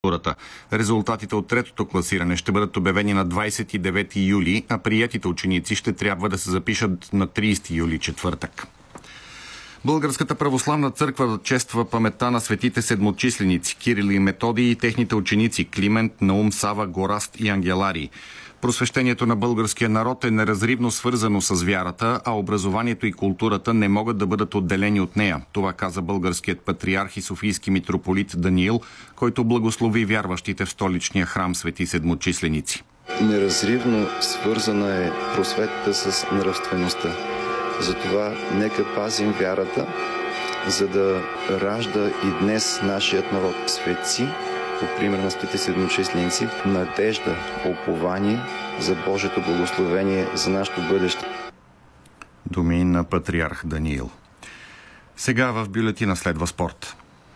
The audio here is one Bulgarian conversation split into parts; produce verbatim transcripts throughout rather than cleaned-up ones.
Резултатите от третото класиране ще бъдат обявени на двадесет и девети юли, а приетите ученици ще трябва да се запишат на тридесети юли, четвъртък. Българската православна църква чества паметта на светите седмочисленици Кирил и Методий и техните ученици Климент, Наум, Сава, Гораст и Ангеларий. Просвещението на българския народ е неразривно свързано с вярата, а образованието и културата не могат да бъдат отделени от нея. Това каза българският патриарх и софийски митрополит Даниил, който благослови вярващите в столичния храм Свети Седмочисленици. Неразривно свързана е просветата с нравствеността. Затова нека пазим вярата, за да ражда и днес нашият народ светци, по пример на светите седмочисленици, надежда, упование за Божието благословение за нашето бъдеще. Думи на патриарх Даниил. Сега в бюлетина следва спорт.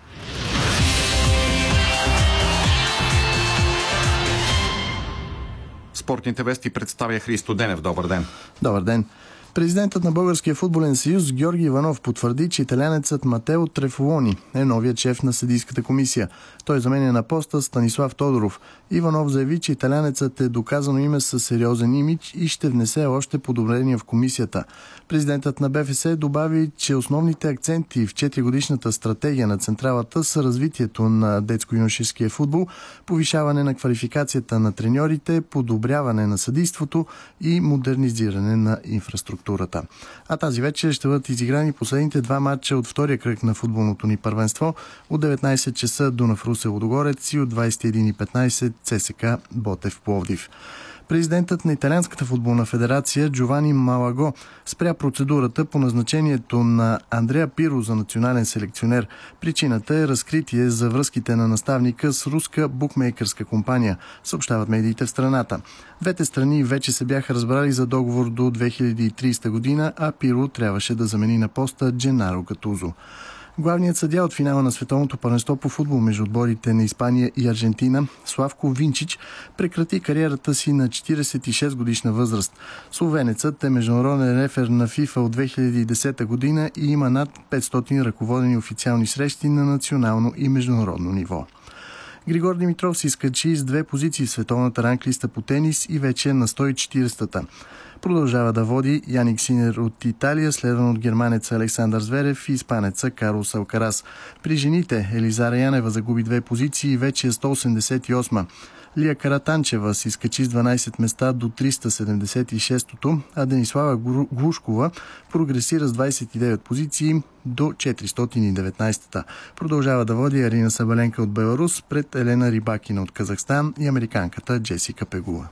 Спортните вести представя Христо Денев. Добър ден. Добър ден. Президентът на Българския футболен съюз Георги Иванов потвърди, че италянецът Матео Трефолони е новият шеф на съдийската комисия. Той заменя на поста Станислав Тодоров. Иванов заяви, че италянецът е доказано име със сериозен имидж и ще внесе още подобрения в комисията. Президентът на БФС добави, че основните акценти в четиригодишната стратегия на централата са развитието на детско-юношеския футбол, повишаване на квалификацията на треньорите, подобряване на съдийството и модернизиране на инфраструктурата. А тази вечер ще бъдат изиграни последните два матча от втория кръг на футболното ни първенство. От деветнадесет часа Дунав Русе Лудогорец и от двадесет и една и петнадесет ЦСКА Ботев Пловдив. Президентът на Италианската футболна федерация Джовани Малаго спря процедурата по назначението на Андреа Пиро за национален селекционер. Причината е разкритие за връзките на наставника с руска букмейкърска компания, съобщават медиите в страната. Двете страни вече се бяха разбрали за договор до две хиляди и тридесета година, а Пиро трябваше да замени на поста Дженаро Гатузо. Главният съдия от финала на световното първенство по футбол между отборите на Испания и Аржентина, Славко Винчич, прекрати кариерата си на четиридесет и шест годишна възраст. Словенецът е международен рефер на ФИФА от две хиляди и десета година и има над петстотин ръководени официални срещи на национално и международно ниво. Григор Димитров се изкачи с две позиции в световната ранглиста по тенис и вече е на сто и четиридесета. Продължава да води Яник Синер от Италия, следван от германеца Александър Зверев и испанеца Карлос Алкарас. При жените Елизара Янева загуби две позиции и вече е сто осемдесет и осма. Лия Каратанчева се изкачи с дванадесет места до триста седемдесет и шестото, а Денислава Глушкова прогресира с двадесет и девет позиции до четиристотин и деветнадесета. Продължава да води Арина Сабаленка от Беларус пред Елена Рибакина от Казахстан и американката Джесика Пегула.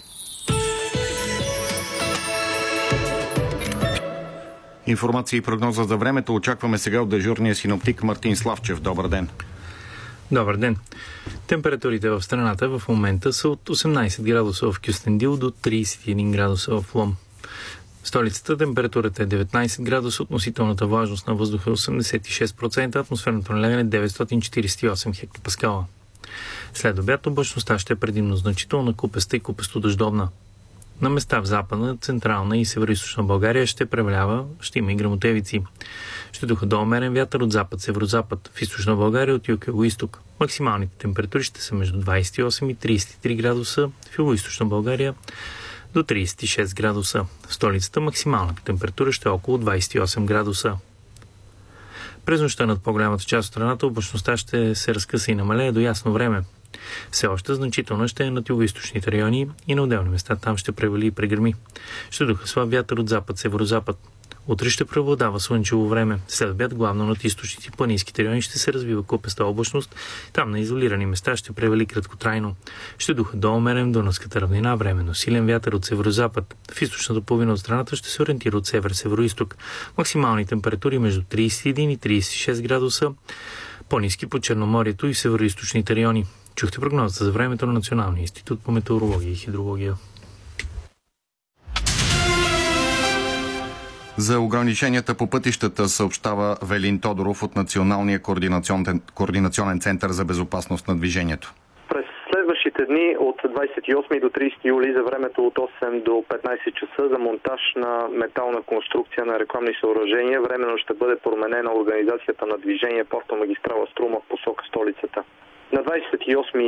Информация и прогноза за времето очакваме сега от дежурния синоптик Мартин Славчев. Добър ден. Добър ден. Температурите в страната в момента са от осемнадесет градуса в Кюстендил до тридесет и един градуса в Лом. В столицата температурата е деветнадесет градуса, относителната влажност на въздуха е осемдесет и шест процента, атмосферното налягане е деветстотин четиридесет и осем хектопаскала. След обяд облачността ще е предимно значителна, купеста и купесто-дъждовна. На места в Западна, Централна и Североизточна България ще превалява, ще има и гръмотевици. Ще духа до умерен вятър от запад-северозапад, в Източна България от юг-юго-исток. Максималните температури ще са между двадесет и осем и тридесет и три градуса, в юго-източна България до тридесет и шест градуса. В столицата максималната температура ще е около двадесет и осем градуса. През нощта над по-голямата част от страната облачността ще се разкъса и намалее до ясно време. Все още значително ще е над юго-източните райони и на отделни места там ще превали и прегърми. Ще духа слаб вятър от запад-северозапад. Утре ще преобладава слънчево време. След обяд главно над източните и планинските райони ще се развива купеста облачност. Там на изолирани места ще превали краткотрайно. Ще духа до умерен в Дунавската равнина, временно силен вятър от северозапад. В източната половина от страната ще се ориентира от север-североизток. Максимални температури между тридесет и един и тридесет и шест градуса. По-ниски по Черноморието и североизточните райони. Чухте прогнозата за времето на Националния институт по метеорология и хидрология. За ограниченията по пътищата съобщава Велин Тодоров от Националния координационен, координационен център за безопасност на движението. През следващите дни от двадесет и осми до тридесети юли за времето от осем до петнадесет часа за монтаж на метална конструкция на рекламни съоръжения временно ще бъде променена организацията на движение по автомагистрала Струма в посока столицата. На двадесет и осми